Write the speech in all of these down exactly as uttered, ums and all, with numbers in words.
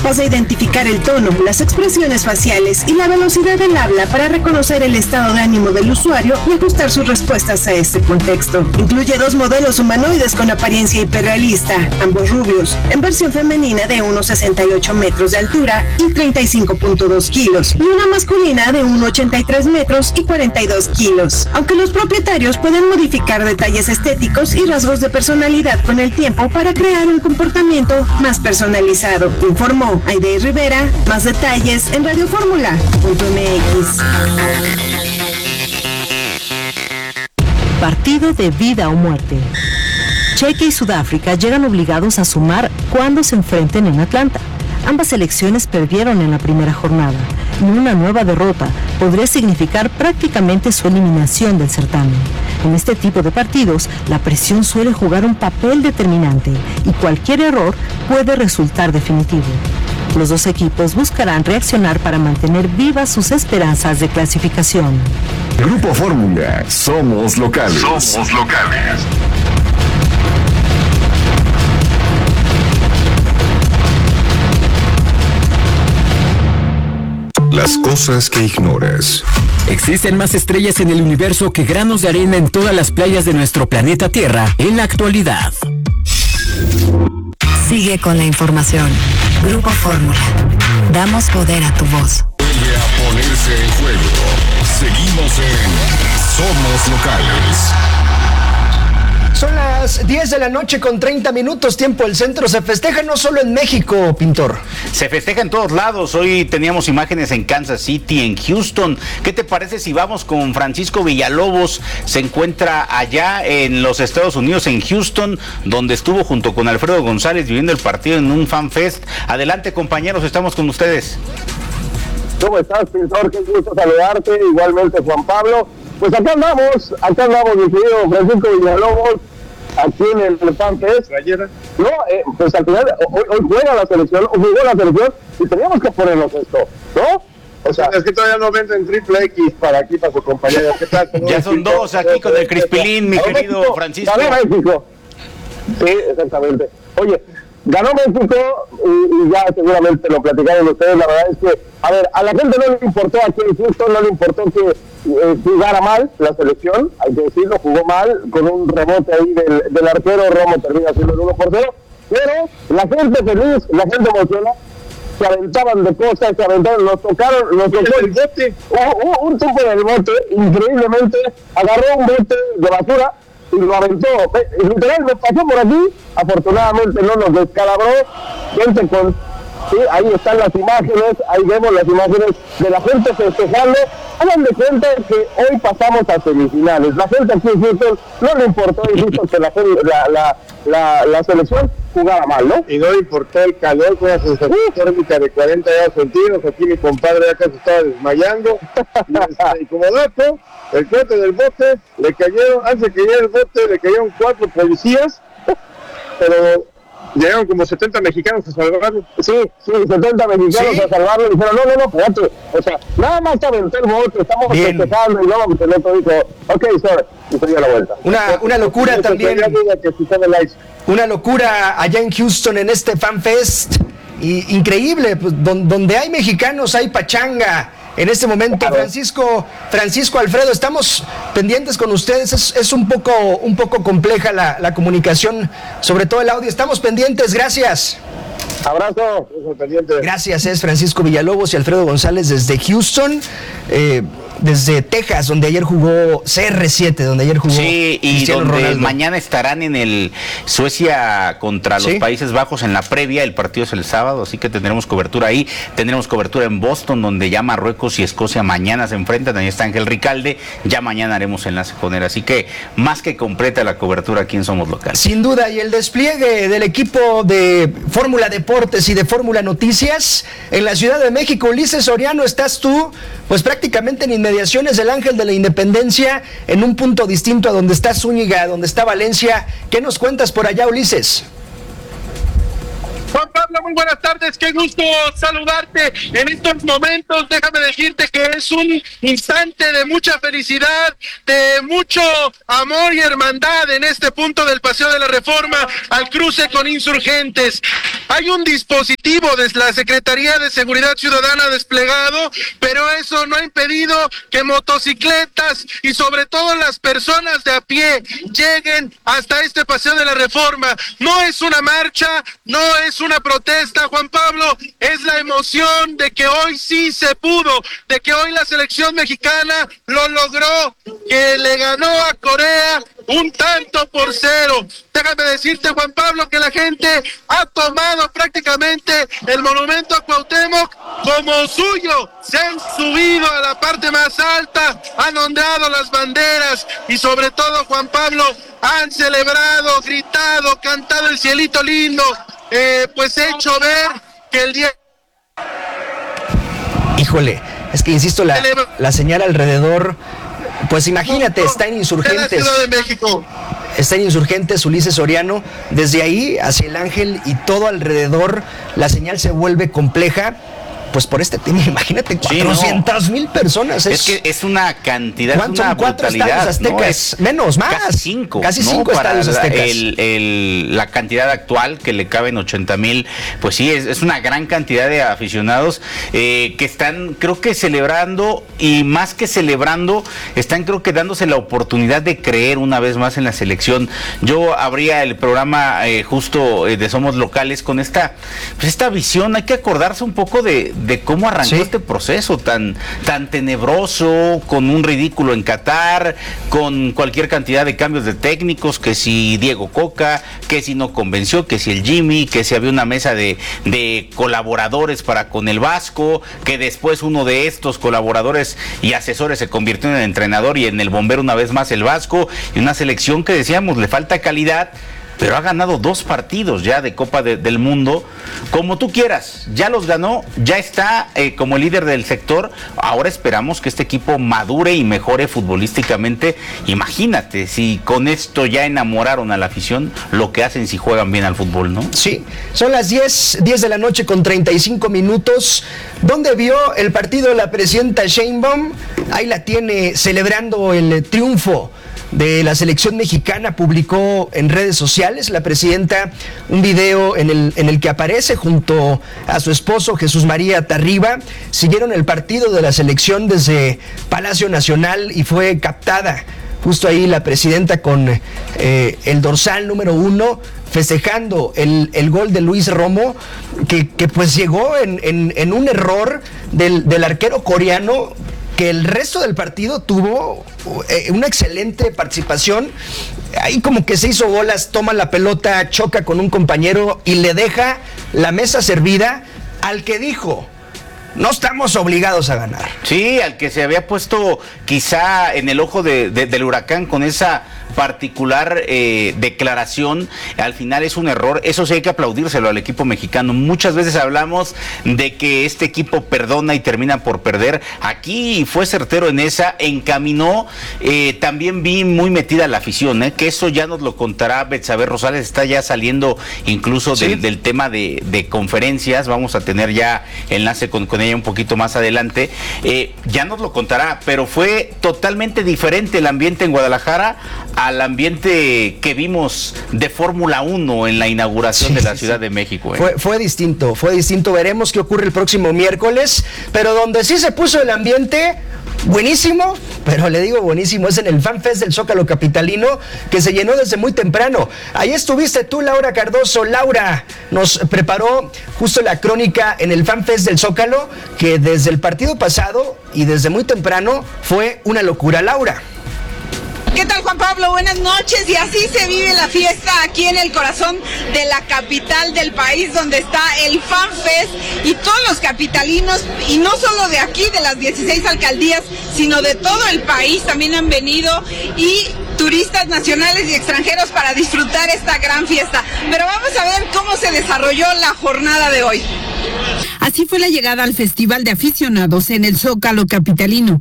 capaz de identificar el tono, las expresiones faciales y la velocidad del habla para reconocer el estado de ánimo del usuario y ajustar sus respuestas a este contexto. Incluye dos modelos humanoides con apariencia hiperrealista, ambos rubios, en versión femenina de uno coma sesenta y ocho metros de altura y treinta y cinco punto dos kilos, y una masculina de uno coma ochenta y tres metros y cuarenta y dos kilos. Aunque los propietarios pueden modificar detalles estéticos y rasgos de personalidad con el tiempo para crear un comportamiento más personalizado, informó Aide Rivera. Más detalles en radioformula punto m x. Partido de vida o muerte. Chequia y Sudáfrica llegan obligados a sumar cuando se enfrenten en Atlanta. Ambas selecciones perdieron en la primera jornada y una nueva derrota podría significar prácticamente su eliminación del certamen. En este tipo de partidos, la presión suele jugar un papel determinante y cualquier error puede resultar definitivo. Los dos equipos buscarán reaccionar para mantener vivas sus esperanzas de clasificación. Grupo Fórmula, somos locales. Somos locales. Las cosas que ignoras. Existen más estrellas en el universo que granos de arena en todas las playas de nuestro planeta Tierra en la actualidad. Sigue con la información. Grupo Fórmula. Damos poder a tu voz. Vuelve a ponerse en juego. Seguimos en Somos Locales. Son las diez de la noche con treinta minutos, tiempo del centro. Se festeja no solo en México, Pintor. Se festeja en todos lados. Hoy teníamos imágenes en Kansas City, en Houston. ¿Qué te parece si vamos con Francisco Villalobos? Se encuentra allá en los Estados Unidos, en Houston, donde estuvo junto con Alfredo González viviendo el partido en un fan fest. Adelante, compañeros, estamos con ustedes. ¿Cómo estás, Pintor? Qué gusto saludarte. Igualmente, Juan Pablo. Pues acá andamos, acá andamos, mi querido Francisco Villalobos, aquí en el, el Fan Fest. No, eh, pues al final, hoy, hoy juega la selección, hoy jugó la selección, y teníamos que ponernos esto, ¿no? O sea, es que todavía no venden triple X para aquí, para su compañero. ¿Qué tal? Ya son dos aquí con el Crispilín, mi querido México, Francisco. Ganó México. Sí, exactamente. Oye, ganó México y, y ya seguramente lo platicaron ustedes. La verdad es que, a ver, a la gente no le importó aquí en Houston, no le importó que eh, jugara mal la selección, hay que decirlo, jugó mal, con un rebote ahí del, del arquero. Romo termina siendo el uno por cero, pero la gente feliz, la gente emocionada, se aventaban de cosas, se aventaban, nos tocaron, nos tocó el bote, hubo un tipo del bote, increíblemente, agarró un bote de basura y lo aventó, literal, nos pasó por aquí, afortunadamente no nos descalabró, gente con, sí, ahí están las imágenes, ahí vemos las imágenes de la gente festejando. Hagan de cuenta que hoy pasamos a semifinales, la gente aquí en Houston no le importó, insisto, que la, la, la, la, la selección jugara mal, ¿no? Y no le importó el calor con la sensación térmica de cuarenta grados centígrados, aquí mi compadre acá se estaba desmayando, y, este, y como dato, el cohete del bote, le cayeron, antes de que cayera el bote, le cayeron cuatro policías, pero llegaron como setenta mexicanos a salvarlo. Sí, sí, setenta mexicanos ¿Sí? a salvarlo. Y dijeron, no, no, no, espérate. O sea, nada más te aventó el bote, estamos festejando. Y luego el otro dijo, ok, sir, y se dio la vuelta. Una, una locura también. Una locura allá en Houston en este Fan Fest. Y, increíble, pues, don, donde hay mexicanos hay pachanga. En este momento, claro. Francisco, Francisco Alfredo, estamos pendientes con ustedes. Es, es un poco, un poco compleja la, la comunicación, sobre todo el audio. Estamos pendientes, gracias. Abrazo, pendientes. Gracias, es Francisco Villalobos y Alfredo González desde Houston, eh, desde Texas, donde ayer jugó C R siete, donde ayer jugó Sí, y Cristiano donde Ronaldo. Mañana estarán en el Suecia contra los ¿Sí? Países Bajos en la previa. El partido es el sábado, así que tendremos cobertura ahí. Tendremos cobertura en Boston, donde ya Marruecos y Escocia mañana se enfrentan. Ahí está Ángel Ricalde. Ya mañana haremos enlace con él. Así que más que completa la cobertura aquí en Somos Locales. Sin duda, y el despliegue del equipo de Fórmula Deportes y de Fórmula Noticias en la Ciudad de México. Ulises Soriano, estás tú, pues prácticamente en inmediaciones del Ángel de la Independencia, en un punto distinto a donde está Zúñiga, donde está Valencia. ¿Qué nos cuentas por allá, Ulises? Juan Pablo, muy buenas tardes, qué gusto saludarte en estos momentos. Déjame decirte que es un instante de mucha felicidad, de mucho amor y hermandad en este punto del Paseo de la Reforma al cruce con Insurgentes. Hay un dispositivo de la Secretaría de Seguridad Ciudadana desplegado, pero eso no ha impedido que motocicletas y sobre todo las personas de a pie lleguen hasta este Paseo de la Reforma. No es una marcha, no es una protesta, Juan Pablo, es la emoción de que hoy sí se pudo, de que hoy la selección mexicana lo logró, que le ganó a Corea un tanto por cero. Déjame decirte, Juan Pablo, que la gente ha tomado prácticamente el monumento a Cuauhtémoc como suyo. Se han subido a la parte más alta, han ondeado las banderas y sobre todo, Juan Pablo, han celebrado, gritado, cantado el cielito lindo, eh, pues hecho ver que el día... Híjole, es que insisto, la, la señal alrededor, pues imagínate, está en Insurgentes. En la Ciudad de México. Está en Insurgentes, Ulises Soriano, desde ahí hacia el Ángel y todo alrededor, la señal se vuelve compleja. Pues por este tema, imagínate, cuatrocientas mil sí, no. personas. Es, es que es una cantidad, es una cuatro brutalidad. Estadios aztecas, ¿no? menos, más. Casi cinco. Casi ¿no? cinco Para estadios aztecas. El, el, la cantidad actual que le caben ochenta mil, pues sí, es, es una gran cantidad de aficionados eh, que están, creo que celebrando, y más que celebrando, están creo que dándose la oportunidad de creer una vez más en la selección. Yo abría el programa eh, justo eh, de Somos Locales con esta, pues esta visión. Hay que acordarse un poco de de cómo arrancó ¿Sí? este proceso tan, tan tenebroso, con un ridículo en Qatar, con cualquier cantidad de cambios de técnicos, que si Diego Coca, que si no convenció, que si el Jimmy, que si había una mesa de, de colaboradores para con el Vasco, que después uno de estos colaboradores y asesores se convirtió en el entrenador y en el bombero una vez más el Vasco, y una selección que decíamos le falta calidad, pero ha ganado dos partidos ya de Copa de, del Mundo, como tú quieras, ya los ganó, ya está eh, como líder del sector. Ahora esperamos que este equipo madure y mejore futbolísticamente. Imagínate, si con esto ya enamoraron a la afición, lo que hacen si juegan bien al fútbol, ¿no? Sí, son las diez de la noche con treinta y cinco minutos. ¿Dónde vio el partido la presidenta Sheinbaum? Ahí la tiene celebrando el triunfo de la selección mexicana. Publicó en redes sociales la presidenta un video en el, en el que aparece junto a su esposo Jesús María Tarriba. Siguieron el partido de la selección desde Palacio Nacional y fue captada justo ahí la presidenta con eh, el dorsal número uno, festejando el, el gol de Luis Romo, que, que pues llegó en, en, en un error del, del arquero coreano, que el resto del partido tuvo eh, una excelente participación. Ahí como que se hizo bolas, toma la pelota, choca con un compañero y le deja la mesa servida al que dijo: no estamos obligados a ganar. Sí, al que se había puesto quizá en el ojo de, de, del huracán con esa particular eh, declaración. Al final es un error, eso sí hay que aplaudírselo al equipo mexicano. Muchas veces hablamos de que este equipo perdona y termina por perder. Aquí fue certero en esa, encaminó. Eh, también vi muy metida la afición, ¿eh? Que eso ya nos lo contará Betsabe Rosales, está ya saliendo incluso ¿Sí? del, del tema de, de conferencias. Vamos a tener ya enlace con, con ella un poquito más adelante. Eh, ya nos lo contará, pero fue totalmente diferente el ambiente en Guadalajara al ambiente que vimos de Fórmula uno en la inauguración sí, de la sí, Ciudad sí. de México. ¿eh? Fue, fue distinto, fue distinto. Veremos qué ocurre el próximo miércoles, pero donde sí se puso el ambiente buenísimo, pero le digo buenísimo, es en el Fan Fest del Zócalo capitalino, que se llenó desde muy temprano. Ahí estuviste tú, Laura Cardoso. Laura nos preparó justo la crónica en el Fan Fest del Zócalo, que desde el partido pasado y desde muy temprano fue una locura. Laura. ¿Qué tal, Juan Pablo? Buenas noches. Y así se vive la fiesta aquí en el corazón de la capital del país, donde está el Fan Fest, y todos los capitalinos, y no solo de aquí, de las dieciséis alcaldías, sino de todo el país también han venido, y turistas nacionales y extranjeros para disfrutar esta gran fiesta. Pero vamos a ver cómo se desarrolló la jornada de hoy. Así fue la llegada al Festival de Aficionados en el Zócalo capitalino.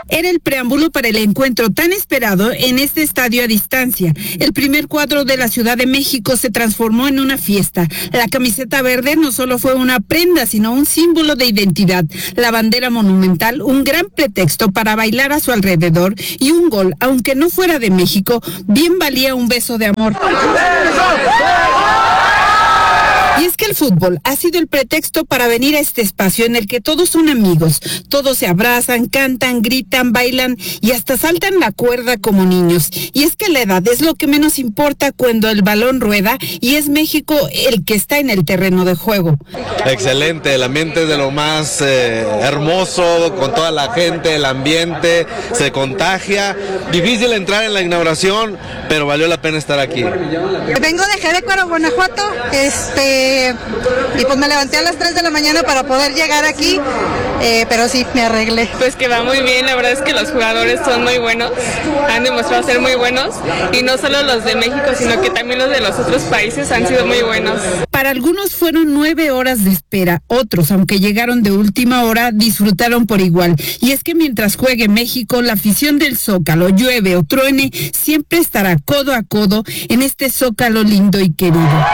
Era el preámbulo para el encuentro tan esperado en este estadio a distancia. El primer cuadro de la Ciudad de México se transformó en una fiesta. La camiseta verde no solo fue una prenda, sino un símbolo de identidad. La bandera monumental, un gran pretexto para bailar a su alrededor, y un gol, aunque no fuera de México, bien valía un beso de amor. Y es que el fútbol ha sido el pretexto para venir a este espacio en el que todos son amigos, todos se abrazan, cantan, gritan, bailan y hasta saltan la cuerda como niños. Y es que la edad es lo que menos importa cuando el balón rueda y es México el que está en el terreno de juego. Excelente, el ambiente es de lo más eh, hermoso, con toda la gente, el ambiente se contagia. Difícil entrar en la inauguración, pero valió la pena estar aquí. Vengo de Jerecuaro, Guanajuato, este... y pues me levanté a las tres de la mañana para poder llegar aquí, eh, pero sí, me arreglé. Pues que va muy bien, la verdad es que los jugadores son muy buenos, han demostrado ser muy buenos, y no solo los de México, sino que también los de los otros países han sido muy buenos. Para algunos fueron nueve horas de espera, otros, aunque llegaron de última hora, disfrutaron por igual. Y es que mientras juegue México, la afición del Zócalo, llueve o truene, siempre estará codo a codo en este Zócalo lindo y querido.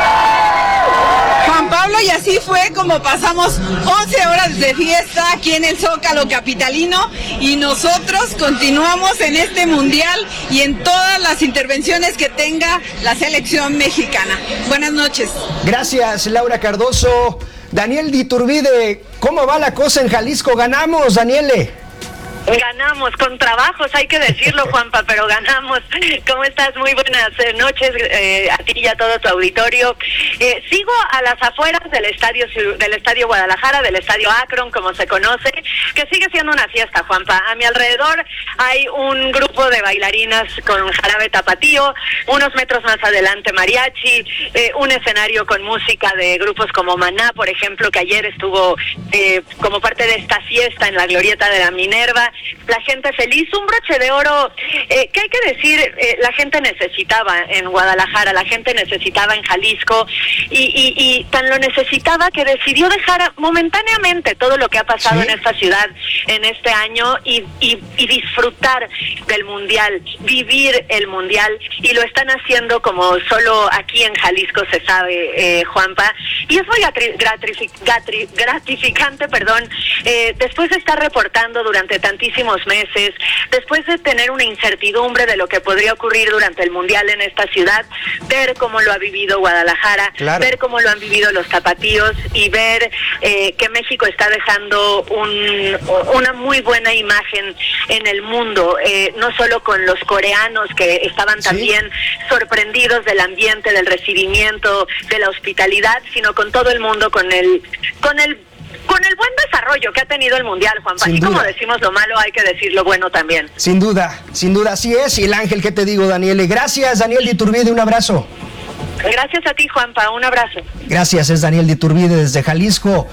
Juan Pablo, y así fue como pasamos once horas de fiesta aquí en el Zócalo capitalino, y nosotros continuamos en este mundial y en todas las intervenciones que tenga la selección mexicana. Buenas noches. Gracias, Laura Cardoso. Daniel Diturbide, ¿cómo va la cosa en Jalisco? ¿Ganamos, Daniele? Ganamos, con trabajos, hay que decirlo, Juanpa, pero ganamos. ¿Cómo estás? Muy buenas noches eh, a ti y a todo tu auditorio. Eh, sigo a las afueras del estadio del estadio Guadalajara, del estadio Akron, como se conoce, que sigue siendo una fiesta, Juanpa. A mi alrededor hay un grupo de bailarinas con jarabe tapatío, unos metros más adelante mariachi, eh, un escenario con música de grupos como Maná, por ejemplo, que ayer estuvo eh, como parte de esta fiesta en la glorieta de la Minerva. La gente feliz, un broche de oro, eh, que hay que decir, eh, la gente necesitaba en Guadalajara, la gente necesitaba en Jalisco, y, y, y tan lo necesitaba que decidió dejar momentáneamente todo lo que ha pasado ¿Sí? en esta ciudad en este año y, y, y disfrutar del mundial, vivir el mundial, y lo están haciendo como solo aquí en Jalisco se sabe, eh, Juanpa, y es muy gratific gratific gratificante, perdón, eh, después de estar reportando durante tantísimos meses, después de tener una incertidumbre de lo que podría ocurrir durante el mundial en esta ciudad, ver cómo lo ha vivido Guadalajara, claro. ver cómo lo han vivido los tapatíos, y ver eh, que México está dejando un, una muy buena imagen en el mundo, eh, no solo con los coreanos que estaban ¿Sí? también sorprendidos del ambiente, del recibimiento, de la hospitalidad, sino con todo el mundo, con el, con el con el buen desarrollo que ha tenido el mundial, Juanpa. Así como decimos lo malo, hay que decir lo bueno también. Sin duda, sin duda, así es. Y el ángel, ¿qué te digo, Daniele? Gracias, Daniel Diturbide, un abrazo. Gracias a ti, Juanpa, un abrazo. Gracias, es Daniel Diturbide desde Jalisco.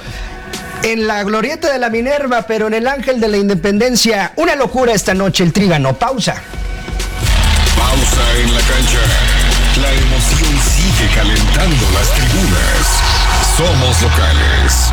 En la glorieta de la Minerva, pero en el ángel de la Independencia, una locura esta noche, el Trígano. Pausa. Pausa en la cancha. La emoción sigue calentando las tribunas. Somos locales.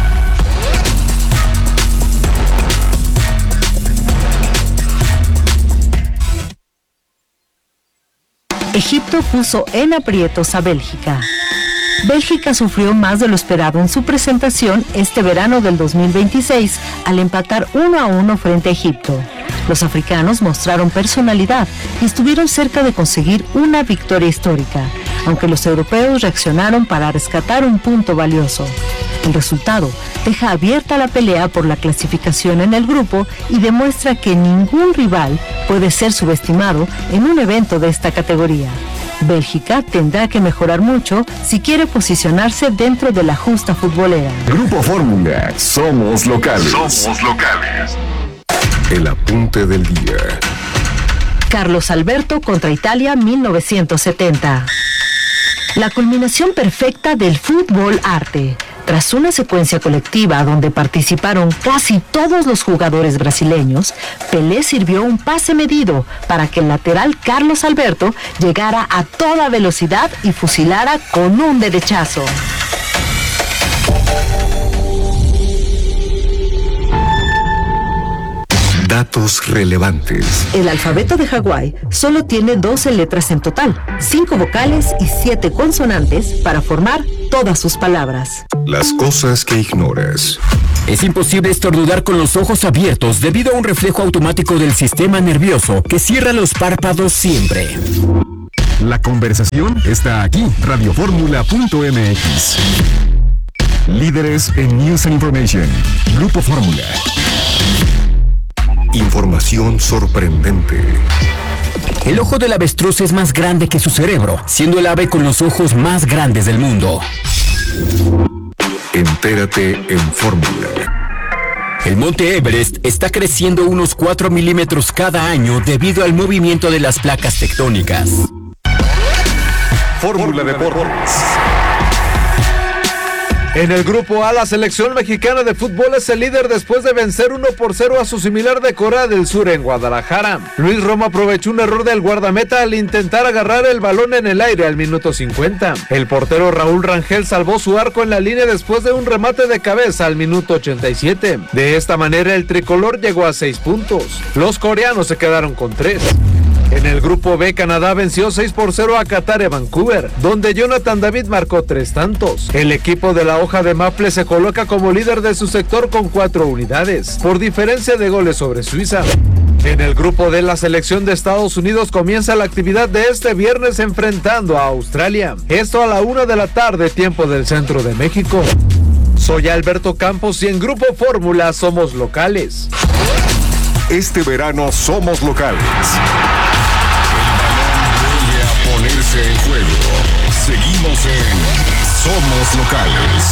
Egipto puso en aprietos a Bélgica. Bélgica sufrió más de lo esperado en su presentación este verano del dos mil veintiséis al empatar uno a uno frente a Egipto. Los africanos mostraron personalidad y estuvieron cerca de conseguir una victoria histórica, aunque los europeos reaccionaron para rescatar un punto valioso. El resultado deja abierta la pelea por la clasificación en el grupo y demuestra que ningún rival puede ser subestimado en un evento de esta categoría. Bélgica tendrá que mejorar mucho si quiere posicionarse dentro de la justa futbolera. Grupo Fórmula, somos locales. Somos locales. El apunte del día. Carlos Alberto contra Italia mil novecientos setenta. La culminación perfecta del fútbol arte. Tras una secuencia colectiva donde participaron casi todos los jugadores brasileños, Pelé sirvió un pase medido para que el lateral Carlos Alberto llegara a toda velocidad y fusilara con un derechazo. Datos relevantes. El alfabeto de Hawái solo tiene doce letras en total, cinco vocales y siete consonantes para formar todas sus palabras. Las cosas que ignoras. Es imposible estornudar con los ojos abiertos debido a un reflejo automático del sistema nervioso que cierra los párpados siempre. La conversación está aquí, radio fórmula punto m x. Líderes en News and Information. Grupo Fórmula. Información sorprendente. El ojo del avestruz es más grande que su cerebro, siendo el ave con los ojos más grandes del mundo. Entérate en Fórmula. El monte Everest está creciendo unos cuatro milímetros cada año debido al movimiento de las placas tectónicas. Fórmula Deportes. En el grupo A, la selección mexicana de fútbol es el líder después de vencer uno por cero a su similar de Corea del Sur en Guadalajara. Luis Romo aprovechó un error del guardameta al intentar agarrar el balón en el aire al minuto cincuenta. El portero Raúl Rangel salvó su arco en la línea después de un remate de cabeza al minuto ochenta y siete. De esta manera el tricolor llegó a seis puntos. Los coreanos se quedaron con tres. En el grupo B, Canadá venció seis por cero a Qatar y Vancouver, donde Jonathan David marcó tres tantos. El equipo de la hoja de Maple se coloca como líder de su sector con cuatro unidades, por diferencia de goles sobre Suiza. En el grupo D, la selección de Estados Unidos comienza la actividad de este viernes enfrentando a Australia. Esto a la una de la tarde, tiempo del centro de México. Soy Alberto Campos y en Grupo Fórmula somos locales. Este verano somos locales. Ponerse en juego. Seguimos en Somos Locales.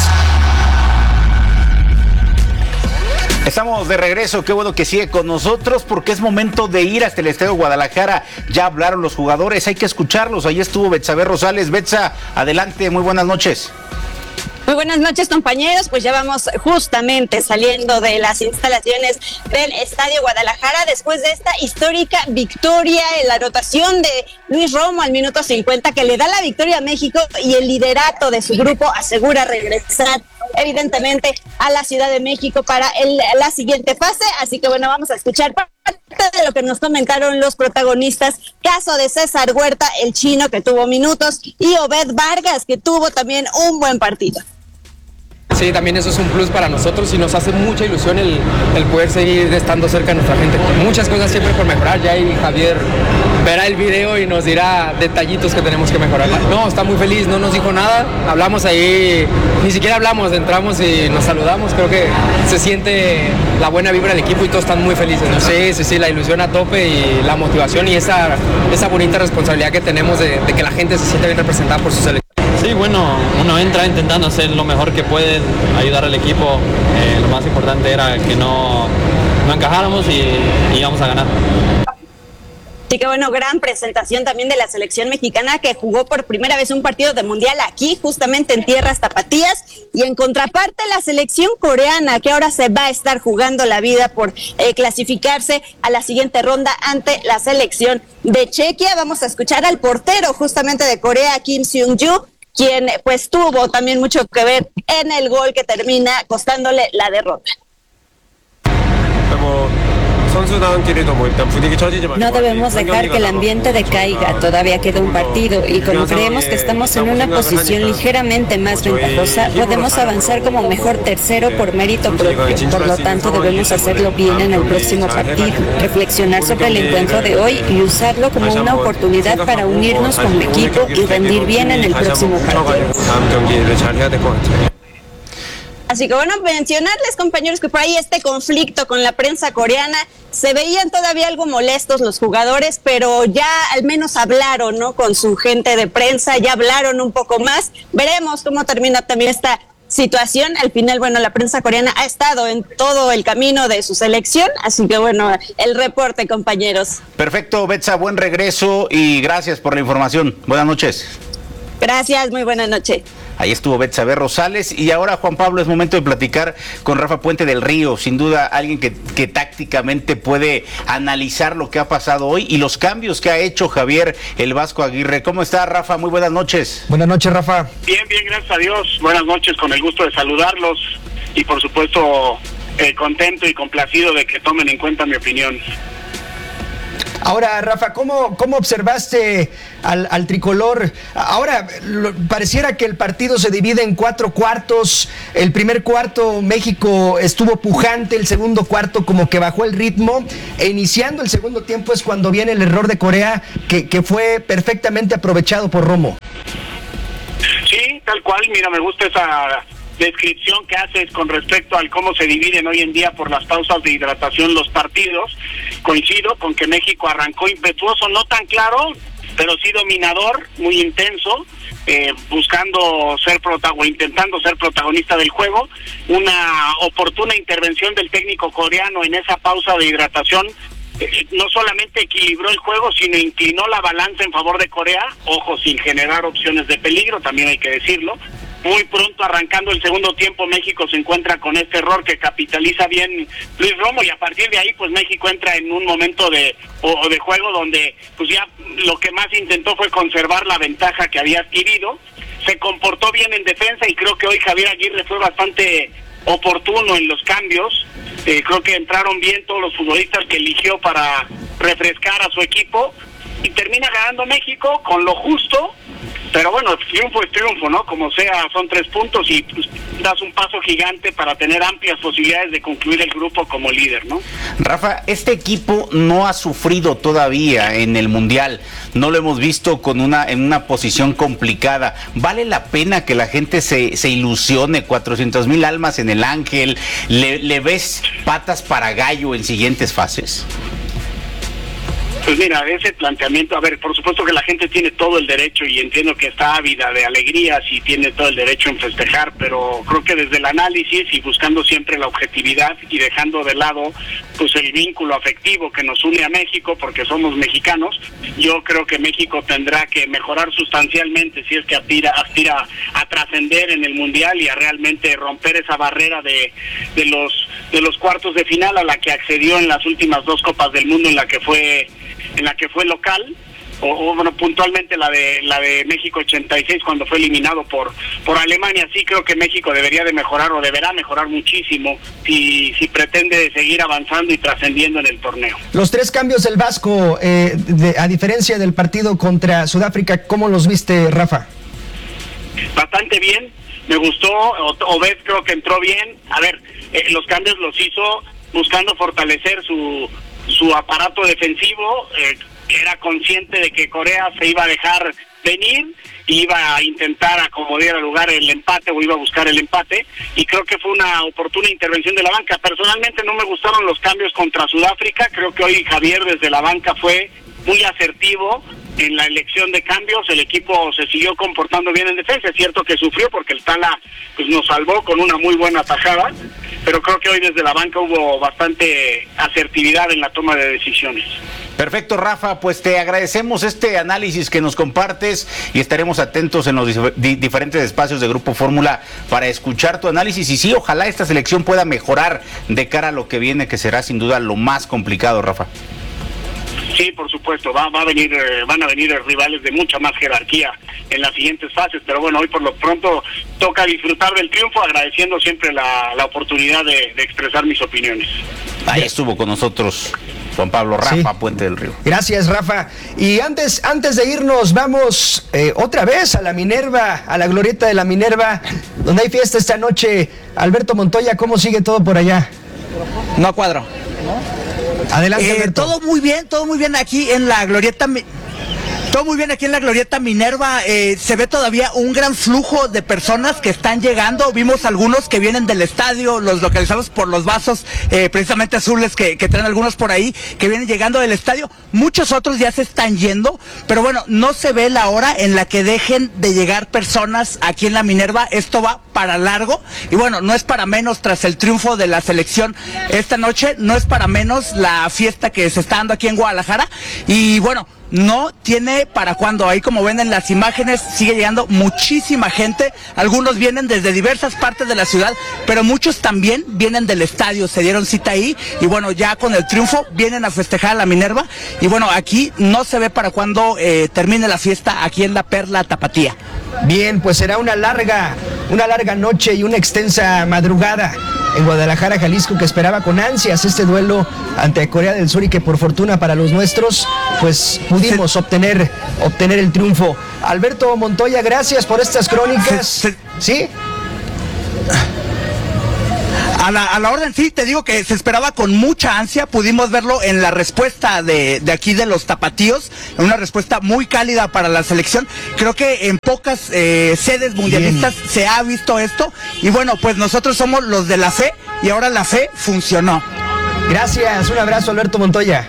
Estamos de regreso, qué bueno que sigue con nosotros porque es momento de ir hasta el Estadio Guadalajara. Ya hablaron los jugadores, hay que escucharlos. Ahí estuvo Betsabe Rosales. Betsa, adelante, muy buenas noches. Muy buenas noches, compañeros. Pues ya vamos justamente saliendo de las instalaciones del Estadio Guadalajara después de esta histórica victoria en la anotación de Luis Romo al minuto cincuenta que le da la victoria a México y el liderato de su grupo asegura regresar evidentemente a la Ciudad de México para el, la siguiente fase. Así que bueno, vamos a escuchar parte de lo que nos comentaron los protagonistas. Caso de César Huerta, el chino, que tuvo minutos, y Obed Vargas, que tuvo también un buen partido. Sí, también eso es un plus para nosotros y nos hace mucha ilusión el, el poder seguir estando cerca de nuestra gente. Muchas cosas siempre por mejorar, ya ahí Javier verá el video y nos dirá detallitos que tenemos que mejorar. No, está muy feliz, no nos dijo nada, hablamos ahí, ni siquiera hablamos, entramos y nos saludamos, creo que se siente la buena vibra del equipo y todos están muy felices, ¿no? Sí, sí, sí, la ilusión a tope y la motivación y esa, esa bonita responsabilidad que tenemos de, de que la gente se sienta bien representada por su selección. Sí, bueno, uno entra intentando hacer lo mejor que puede, ayudar al equipo. Eh, lo más importante era que no, no encajáramos y, y íbamos a ganar. Así que bueno, gran presentación también de la selección mexicana que jugó por primera vez un partido de mundial aquí, justamente en tierras tapatías, y en contraparte la selección coreana que ahora se va a estar jugando la vida por eh, clasificarse a la siguiente ronda ante la selección de Chequia. Vamos a escuchar al portero justamente de Corea, Kim Seung-ju, quien pues tuvo también mucho que ver en el gol que termina costándole la derrota. No debemos dejar que el ambiente decaiga, todavía queda un partido y como creemos que estamos en una posición ligeramente más ventajosa, podemos avanzar como mejor tercero por mérito propio. Por lo tanto, debemos hacerlo bien en el próximo partido, reflexionar sobre el encuentro de hoy y usarlo como una oportunidad para unirnos como equipo y rendir bien en el próximo partido. Así que bueno, mencionarles, compañeros, que por ahí este conflicto con la prensa coreana, se veían todavía algo molestos los jugadores, pero ya al menos hablaron, ¿no?, con su gente de prensa, ya hablaron un poco más. Veremos cómo termina también esta situación. Al final, bueno, la prensa coreana ha estado en todo el camino de su selección, así que bueno, el reporte, compañeros. Perfecto, Betsa, buen regreso y gracias por la información. Buenas noches. Gracias, muy buenas noches. Ahí estuvo Betsabe Rosales y ahora, Juan Pablo, es momento de platicar con Rafa Puente del Río, sin duda alguien que, que tácticamente puede analizar lo que ha pasado hoy y los cambios que ha hecho Javier el Vasco Aguirre. ¿Cómo está, Rafa? Muy buenas noches. Buenas noches, Rafa. Bien, bien, gracias a Dios. Buenas noches, con el gusto de saludarlos y por supuesto eh, contento y complacido de que tomen en cuenta mi opinión. Ahora, Rafa, ¿cómo, cómo observaste al, al tricolor? Ahora, lo, pareciera que el partido se divide en cuatro cuartos. El primer cuarto México estuvo pujante, el segundo cuarto como que bajó el ritmo, e iniciando el segundo tiempo es cuando viene el error de Corea, que, que fue perfectamente aprovechado por Romo. Sí, tal cual, mira, me gusta esa descripción que haces con respecto al cómo se dividen hoy en día por las pausas de hidratación los partidos. Coincido con que México arrancó impetuoso, no tan claro, pero sí dominador, muy intenso, eh, buscando ser protagonista, intentando ser protagonista del juego. Una oportuna intervención del técnico coreano en esa pausa de hidratación eh, no solamente equilibró el juego, sino inclinó la balanza en favor de Corea, ojo, sin generar opciones de peligro, también hay que decirlo. Muy pronto, arrancando el segundo tiempo, México se encuentra con este error que capitaliza bien Luis Romo, y a partir de ahí pues México entra en un momento de o, de juego donde pues ya lo que más intentó fue conservar la ventaja que había adquirido. Se comportó bien en defensa y creo que hoy Javier Aguirre fue bastante oportuno en los cambios. Eh, creo que entraron bien todos los futbolistas que eligió para refrescar a su equipo, y termina ganando México con lo justo. Pero bueno, triunfo es triunfo, ¿no? Como sea, son tres puntos y pues, das un paso gigante para tener amplias posibilidades de concluir el grupo como líder, ¿no? Rafa, este equipo no ha sufrido todavía en el Mundial. No lo hemos visto con una en una posición complicada. ¿Vale la pena que la gente se, se ilusione? cuatrocientas mil almas en el Ángel. ¿Le, ¿Le ves patas para gallo en siguientes fases? Pues mira, ese planteamiento, a ver, por supuesto que la gente tiene todo el derecho y entiendo que está ávida de alegrías y tiene todo el derecho en festejar, pero creo que desde el análisis y buscando siempre la objetividad y dejando de lado pues el vínculo afectivo que nos une a México, porque somos mexicanos, yo creo que México tendrá que mejorar sustancialmente si es que aspira, aspira a trascender en el Mundial y a realmente romper esa barrera de, de los de los cuartos de final a la que accedió en las últimas dos Copas del Mundo en la que fue en la que fue local, o, o bueno, puntualmente la de la de México ochenta y seis cuando fue eliminado por por Alemania. Sí creo que México debería de mejorar o deberá mejorar muchísimo si si pretende seguir avanzando y trascendiendo en el torneo. Los tres cambios del Vasco, eh, de, a diferencia del partido contra Sudáfrica, ¿cómo los viste, Rafa? Bastante bien, me gustó. Obed creo que entró bien. A ver, eh, los cambios los hizo buscando fortalecer su su aparato defensivo. Eh, era consciente de que Corea se iba a dejar venir, iba a intentar acomodar al lugar el empate o iba a buscar el empate, y creo que fue una oportuna intervención de la banca. Personalmente no me gustaron los cambios contra Sudáfrica. Creo que hoy Javier desde la banca fue muy asertivo en la elección de cambios. El equipo se siguió comportando bien en defensa. Es cierto que sufrió porque el Tala pues nos salvó con una muy buena tajada, pero creo que hoy desde la banca hubo bastante asertividad en la toma de decisiones. Perfecto, Rafa, pues te agradecemos este análisis que nos compartes y estaremos atentos en los di- diferentes espacios de Grupo Fórmula para escuchar tu análisis, y sí, ojalá esta selección pueda mejorar de cara a lo que viene, que será sin duda lo más complicado, Rafa. Sí, por supuesto, va, va a venir, eh, van a venir rivales de mucha más jerarquía en las siguientes fases, pero bueno, hoy por lo pronto toca disfrutar del triunfo, agradeciendo siempre la, la oportunidad de, de expresar mis opiniones. Ahí estuvo con nosotros Juan Pablo Rafa, sí. Puente del Río. Gracias, Rafa. Y antes, antes de irnos, vamos eh, otra vez a la Minerva, a la glorieta de la Minerva, donde hay fiesta esta noche. Alberto Montoya, ¿cómo sigue todo por allá? No cuadro. Adelante, eh, todo muy bien, todo muy bien aquí en la glorieta. Todo muy bien aquí en la glorieta Minerva. Eh, se ve todavía un gran flujo de personas que están llegando. Vimos algunos que vienen del estadio, los localizamos por los vasos eh, precisamente azules que, que traen algunos por ahí, que vienen llegando del estadio. Muchos otros ya se están yendo, pero bueno, no se ve la hora en la que dejen de llegar personas aquí en la Minerva. Esto va para largo y bueno, no es para menos tras el triunfo de la selección esta noche, no es para menos la fiesta que se está dando aquí en Guadalajara y bueno, no tiene para cuándo. Ahí como ven en las imágenes sigue llegando muchísima gente, algunos vienen desde diversas partes de la ciudad, pero muchos también vienen del estadio, se dieron cita ahí y bueno, ya con el triunfo vienen a festejar a la Minerva y bueno, aquí no se ve para cuándo eh, termine la fiesta aquí en la Perla Tapatía. Bien, pues será una larga, una larga noche y una extensa madrugada en Guadalajara, Jalisco, que esperaba con ansias este duelo ante Corea del Sur y que por fortuna para los nuestros, pues pudimos obtener, obtener el triunfo. Alberto Montoya, gracias por estas crónicas. ¿Sí? A la, a la orden, sí, te digo que se esperaba con mucha ansia, pudimos verlo en la respuesta de, de aquí de los tapatíos, una respuesta muy cálida para la selección. Creo que en pocas eh, sedes mundialistas Bien. se ha visto esto, y bueno, pues nosotros somos los de la fe, y ahora la fe funcionó. Gracias, un abrazo, Alberto Montoya.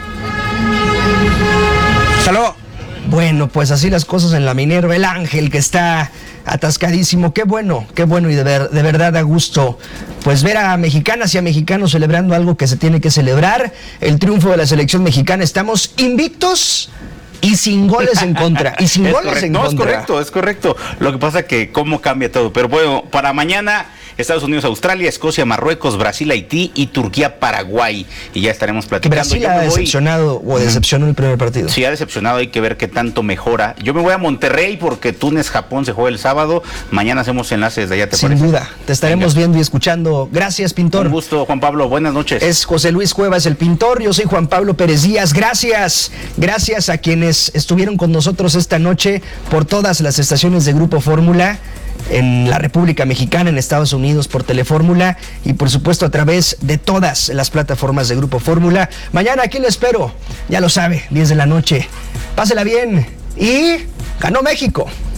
Hasta luego. Bueno, pues así las cosas en la Minerva, el Ángel que está atascadísimo, qué bueno, qué bueno y de, ver, de verdad a gusto, pues ver a mexicanas y a mexicanos celebrando algo que se tiene que celebrar, el triunfo de la selección mexicana. Estamos invictos y sin goles en contra, y sin es goles correcto, en no, contra. es correcto, es correcto, lo que pasa que cómo cambia todo, pero bueno, para mañana Estados Unidos, Australia, Escocia, Marruecos, Brasil, Haití y Turquía, Paraguay. Y ya estaremos platicando. Brasil ha decepcionado o decepcionó el primer partido. Sí, ha decepcionado, hay que ver qué tanto mejora. Yo me voy a Monterrey porque Túnez, Japón se juega el sábado. Mañana hacemos enlaces de allá, ¿te Sin parece? duda, te estaremos Venga. viendo y escuchando. Gracias, pintor. Un gusto, Juan Pablo, buenas noches. Es José Luis Cuevas, el pintor. Yo soy Juan Pablo Pérez Díaz. Gracias, gracias a quienes estuvieron con nosotros esta noche por todas las estaciones de Grupo Fórmula en la República Mexicana, en Estados Unidos por Telefórmula y por supuesto a través de todas las plataformas de Grupo Fórmula. Mañana aquí le espero, ya lo sabe, diez de la noche. Pásela bien y ganó México.